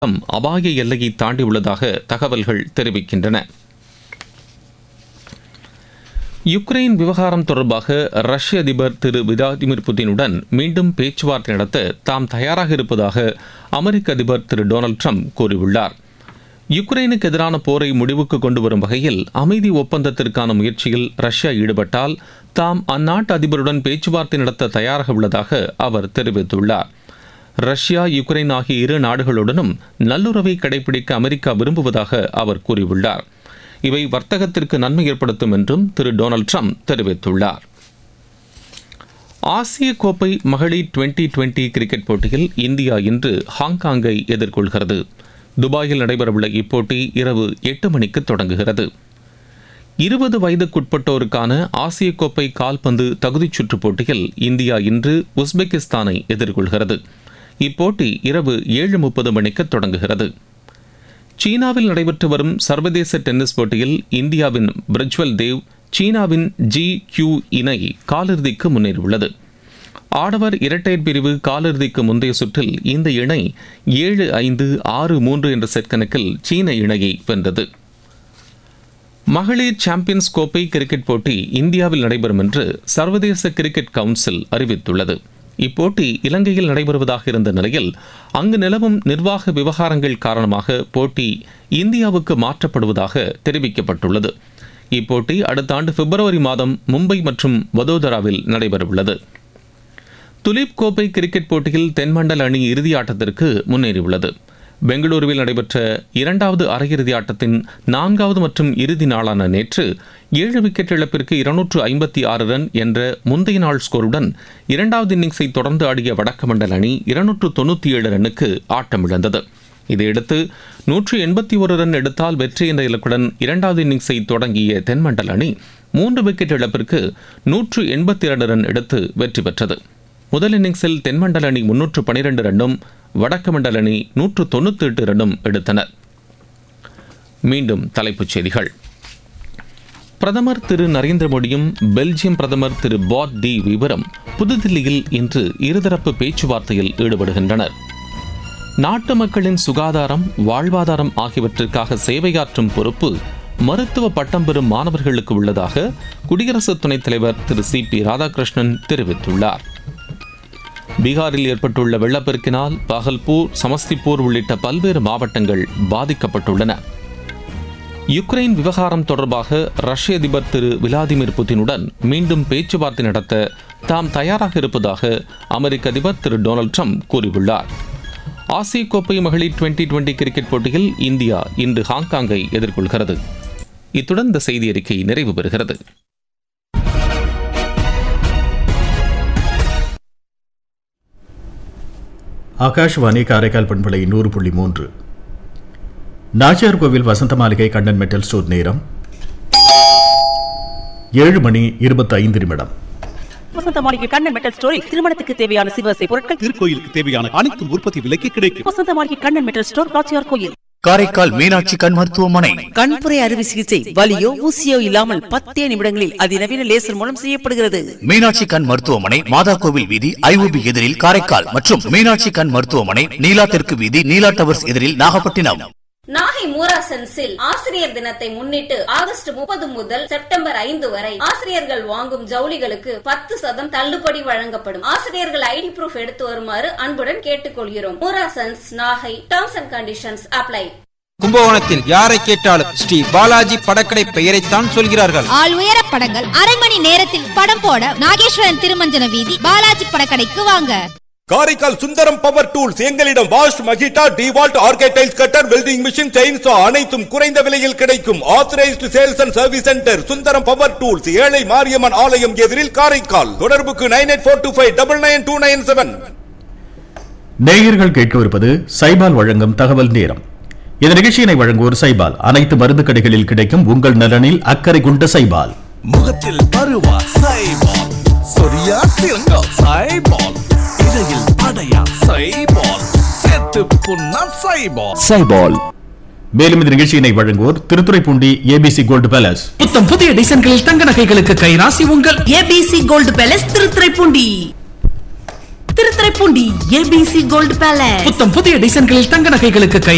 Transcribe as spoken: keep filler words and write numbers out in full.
அபாய எல்லையை தாண்டியுள்ளதாக தகவல்கள் தெரிவிக்கின்றன. யுக்ரைன் விவகாரம் தொடர்பாக ரஷ்ய அதிபர் திரு விளாடிமிர் புட்டினுடன் மீண்டும் பேச்சுவார்த்தை நடத்த தாம் தயாராக இருப்பதாக அமெரிக்க அதிபர் திரு டொனால்டு ட்ரம்ப் கூறியுள்ளார். யுக்ரைனுக்கு எதிரான போரை முடிவுக்கு கொண்டு வரும் வகையில் அமைதி ஒப்பந்தத்திற்கான முயற்சியில் ரஷ்யா ஈடுபட்டால் தாம் அந்நாட்டு அதிபருடன் பேச்சுவார்த்தை நடத்த தயாராக உள்ளதாக அவர் தெரிவித்துள்ளார். ரஷ்யா, யுக்ரைன் ஆகிய இரு நாடுகளுடனும் நல்லுறவை கடைபிடிக்க அமெரிக்கா விரும்புவதாக அவர் கூறியுள்ளார். இவை வர்த்தகத்திற்கு நன்மை ஏற்படுத்தும் என்றும் திரு டொனால்டு ட்ரம்ப் தெரிவித்துள்ளார். ஆசிய கோப்பை மகளிர் டுவெண்டி டுவெண்டி கிரிக்கெட் போட்டியில் இந்தியா இன்று ஹாங்காங்கை எதிர்கொள்கிறது. துபாயில் நடைபெறவுள்ள இப்போட்டி இரவு எட்டு மணிக்கு தொடங்குகிறது. இருபது வயதுக்குட்பட்டோருக்கான ஆசிய கோப்பை கால்பந்து தகுதிச் சுற்றுப் போட்டியில் இந்தியா இன்று உஸ்பெகிஸ்தானை எதிர்கொள்கிறது. இப்போட்டி இரவு ஏழு முப்பது மணிக்கு தொடங்குகிறது. சீனாவில் நடைபெற்று வரும் சர்வதேச டென்னிஸ் போட்டியில் இந்தியாவின் பிரஜ்வல் தேவ் சீனாவின் ஜி கியூ இணை காலிறுதிக்கு முன்னேறியுள்ளது. ஆடவர் இரட்டையர் பிரிவு காலிறுதிக்கு முந்தைய சுற்றில் இந்த இணை ஏழு ஐந்து ஆறு மூன்று என்ற செட் கணக்கில் சீன இணையை வென்றது. மகளிர் சாம்பியன்ஸ் கோப்பை கிரிக்கெட் போட்டி இந்தியாவில் நடைபெறும் என்று சர்வதேச கிரிக்கெட் கவுன்சில் அறிவித்துள்ளது. இப்போட்டி இலங்கையில் நடைபெறுவதாக இருந்த நிலையில் அங்கு நிலவும் நிர்வாக விவகாரங்கள் காரணமாக போட்டி இந்தியாவுக்கு மாற்றப்படுவதாக தெரிவிக்கப்பட்டுள்ளது. இப்போட்டி அடுத்த ஆண்டு பிப்ரவரி மாதம் மும்பை மற்றும் வதோதராவில் நடைபெறவுள்ளது. துலீப் கோப்பை கிரிக்கெட் போட்டியில் தென்மண்டல அணி இறுதி ஆட்டத்திற்கு முன்னேறியுள்ளது. பெங்களூருவில் நடைபெற்ற இரண்டாவது அரையிறுதி ஆட்டத்தின் நான்காவது மற்றும் இறுதி நாளான நேற்று ஏழு விக்கெட் இழப்பிற்கு இருநூற்று ஐம்பத்தி ஆறு ரன் என்ற முந்தைய நாள் ஸ்கோருடன் இரண்டாவது இன்னிங்ஸை தொடர்ந்து ஆடிய வடக்கு அணி இருநூற்று தொன்னூற்றி ஏழு ரன்னுக்கு ஆட்டமிழந்தது. இதையடுத்து நூற்று எண்பத்தி ஒரு ரன் எடுத்தால் வெற்றி என்ற இலக்குடன் இரண்டாவது இன்னிங்ஸை தொடங்கிய தென்மண்டல அணி மூன்று விக்கெட் இழப்பிற்கு நூற்று எண்பத்தி இரண்டு ரன் எடுத்து வெற்றி பெற்றது. முதல் இன்னிங்ஸில் தென்மண்டல அணி முன்னூற்று பனிரெண்டு ரன்னும் வடக்கு மண்டல அணி நூற்று தொன்னூற்றி எட்டு ரன்னும் எடுத்தனர். மீண்டும் தலைப்புச் செய்திகள். பிரதமர் திரு நரேந்திர மோடியும் பெல்ஜியம் பிரதமர் திரு பாட் டி வீவரும் புதுதில்லியில் இன்று இருதரப்பு பேச்சுவார்த்தையில் ஈடுபடுகின்றனர். நாட்டு மக்களின் சுகாதாரம், வாழ்வாதாரம் ஆகியவற்றிற்காக சேவையாற்றும் பொறுப்பு மருத்துவ பட்டம் பெறும் மாணவர்களுக்கு உள்ளதாக குடியரசு துணைத் தலைவர் திரு சி பி ராதாகிருஷ்ணன் தெரிவித்துள்ளார். பீகாரில் ஏற்பட்டுள்ள வெள்ளப்பெருக்கினால் பகல்பூர், சமஸ்திபூர் உள்ளிட்ட பல்வேறு மாவட்டங்கள் பாதிக்கப்பட்டுள்ளன. யுக்ரைன் விவகாரம் தொடர்பாக ரஷ்ய அதிபர் திரு விளாடிமிர் புட்டினுடன் மீண்டும் பேச்சுவார்த்தை நடத்த தாம் தயாராக இருப்பதாக அமெரிக்க அதிபர் திரு டொனால்டு ட்ரம்ப் கூறியுள்ளார். ஆசிய கோப்பை மகளிர் டுவெண்டி டுவெண்டி கிரிக்கெட் போட்டியில் இந்தியா இன்று ஹாங்காங்கை எதிர்கொள்கிறது. இத்துடன் இந்த செய்தி அறிக்கை நிறைவு பெறுகிறது. ஆகாஷ்வாணி காரைக்கால் பண்பலை நூறு புள்ளி மூன்று. நாச்சியார் கோவில் வசந்த மாளிகை கண்ணன் மெட்டல் ஸ்டோர் நேரம் ஏழு மணி இருபத்தி ஐந்து நிமிடம். வசந்த மாளிகை கண்ணன் மெட்டல் ஸ்டோரில் திருமணத்துக்கு தேவையான சிவசை பொருட்கள், திருக்கோயிலுக்கு தேவையான அனைத்து உற்பத்தி விலைக்கு கிடைக்கும். வசந்த மாளிகை கண்ணன் மெட்டல் ஸ்டோர், நாச்சியார் கோயில். காரைக்கால் மீனாட்சி கண் மருத்துவமனை. கண்புரை அறுவை சிகிச்சை வலியோ ஊசியோ இல்லாமல் பத்தே நிமிடங்களில் அதிநவீன லேசர் மூலம் செய்யப்படுகிறது. மீனாட்சி கண் மருத்துவமனை, மாதா கோவில் வீதி, ஐஓபி எதிரில் காரைக்கால் மற்றும் மீனாட்சி கண் மருத்துவமனை, நீலா தெற்கு வீதி, நீலா டவர்ஸ் எதிரில் நாகப்பட்டினம். நாகை மூராசன்ஸில் ஆசிரியர் தினத்தை முன்னிட்டு ஆகஸ்ட் முப்பது முதல் செப்டம்பர் ஐந்து வரை ஆசிரியர்கள் வாங்கும் ஜவுளிகளுக்கு பத்து சதம் தள்ளுபடி வழங்கப்படும். ஆசிரியர்கள் ஐடி ப்ரூஃப் எடுத்து வருமாறு அன்புடன் கேட்டுக்கொள்கிறோம். Moorasons, Nagai. Terms and conditions apply. கும்பகோணத்தில் யாரை கேட்டாலும் ஸ்ரீ பாலாஜி படக்கடை பெயரைத்தான் சொல்கிறார்கள். ஆள் உயர படங்கள் அரை மணி நேரத்தில் படம் போட நாகேஸ்வரன் திருமஞ்சன வீதி பாலாஜி படக்கடைக்கு வாங்க. Karaikal Sundaram power tools. எங்களிடம் wash, மகிட்டா, டிவால்ட், ஆர்கேடைல்ஸ் cutter, welding machine, chainsaw அனைத்தும் குறைந்த விலையில் கிடைக்கும். Authorised sales and service centre Sundaram power tools, ஏழை மாரியம்மன் ஆலயம் எதிரில் காரைக்கால். தொடர்புக்கு nine eight four two five double nine two nine seven. நேயர்கள் கேட்கவிருப்பது சைபால் வழங்கும் தகவல் நேரம். இந்த நிகழ்ச்சியினை வழங்குவோர் சைபால். அனைத்து மருந்து கடைகளில் கிடைக்கும் உங்கள் நலனில் அக்கறை கொண்ட சைபால். முகத்தில் பருவா சைபால், சொரியா சிறங்கா சைபால், இடையில் அடையா சைபால், சேத்து புண்ணா சைபால். சைபால். மேலும் இந்த நிகழ்ச்சியினை வழங்குவோர் திருத்துறைப்பூண்டி ஏபிசி கோல்டு பேலஸ். புத்தம் புதிய டிசைன்களில் தங்க நகைகளுக்கு கைராசி உங்கள் ABC gold palace Thiruthuraipoondi. Thiruthuraipoondi ABC gold palace. புத்தம் புதிய டிசைன்களில் தங்க நகைகளுக்கு கை